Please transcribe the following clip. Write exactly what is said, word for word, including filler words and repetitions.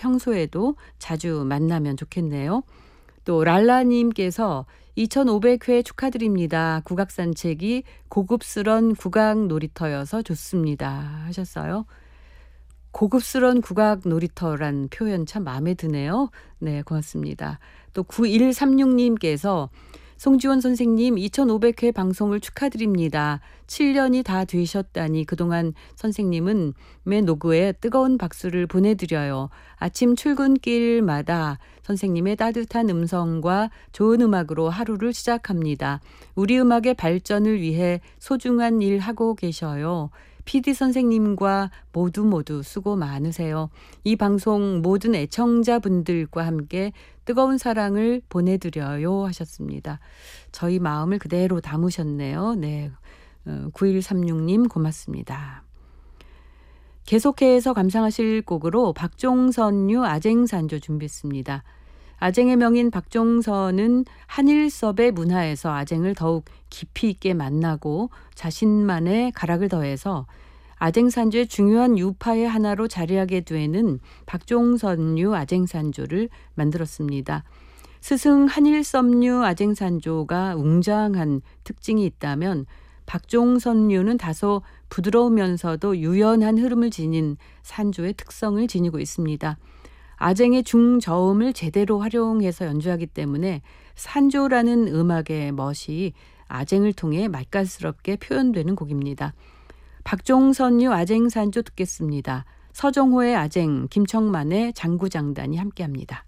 평소에도 자주 만나면 좋겠네요. 또 랄라님께서 이천오백 회 축하드립니다. 국악산책이 고급스런 국악 놀이터여서 좋습니다 하셨어요. 고급스런 국악 놀이터란 표현 참 마음에 드네요. 네, 고맙습니다. 또 구일삼육님께서 송지원 선생님 이천오백 회 방송을 축하드립니다. 칠 년이 다 되셨다니 그동안 선생님은 매 노그에 뜨거운 박수를 보내드려요. 아침 출근길마다 선생님의 따뜻한 음성과 좋은 음악으로 하루를 시작합니다. 우리 음악의 발전을 위해 소중한 일 하고 계셔요. 피디 선생님과 모두 모두 수고 많으세요. 이 방송 모든 애청자분들과 함께 뜨거운 사랑을 보내드려요 하셨습니다. 저희 마음을 그대로 담으셨네요. 네, 구일삼육님 고맙습니다. 계속해서 감상하실 곡으로 박종선유 아쟁산조 준비했습니다. 아쟁의 명인 박종선은 한일섭의 문화에서 아쟁을 더욱 깊이 있게 만나고 자신만의 가락을 더해서 아쟁산조의 중요한 유파의 하나로 자리하게 되는 박종선유 아쟁산조를 만들었습니다. 스승 한일섭류 아쟁산조가 웅장한 특징이 있다면 박종선류는 다소 부드러우면서도 유연한 흐름을 지닌 산조의 특성을 지니고 있습니다. 아쟁의 중저음을 제대로 활용해서 연주하기 때문에 산조라는 음악의 멋이 아쟁을 통해 맛깔스럽게 표현되는 곡입니다. 박종선유 아쟁산조 듣겠습니다. 서정호의 아쟁, 김청만의 장구장단이 함께합니다.